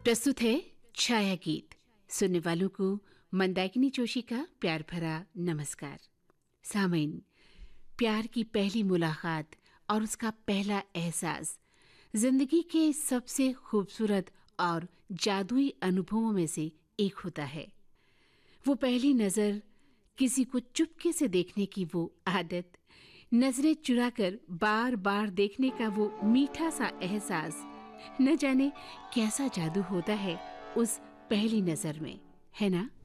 प्रस्तुत है छाया गीत। सुनने वालों को मंदाकिनी जोशी का प्यार भरा नमस्कार। सामईन, प्यार की पहली मुलाकात और उसका पहला एहसास जिंदगी के सबसे खूबसूरत और जादुई अनुभवों में से एक होता है। वो पहली नजर, किसी को चुपके से देखने की वो आदत, नजरें चुराकर बार बार देखने का वो मीठा सा एहसास, न जाने कैसा जादू होता है उस पहली नजर में, है ना?